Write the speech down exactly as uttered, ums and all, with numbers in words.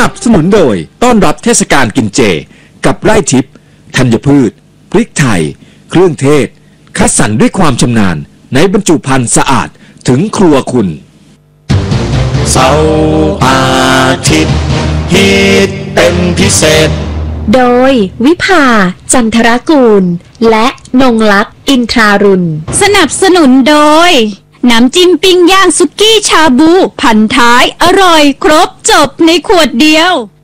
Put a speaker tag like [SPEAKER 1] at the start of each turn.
[SPEAKER 1] นับสนุนโดยต้อนรับเทศกาลกินเจกับไร่ทิพย์ธัญพืชพริกไทยเครื่องเทศคัดสรรด้วยความชำนาญในบรรจุภัณฑ์สะอาดถึงครัวคุณ
[SPEAKER 2] เสาร์อาทิตย์ฮิตเป็นพิเศษ
[SPEAKER 3] โดยวิภาจันทรกูลและนงลักษณ์อินทรารุณ
[SPEAKER 4] สนับสนุนโดยน้ำจิ้มปิ้งย่างสุกี้ชาบูพันท้ายอร่อยครบจบในขวดเดียว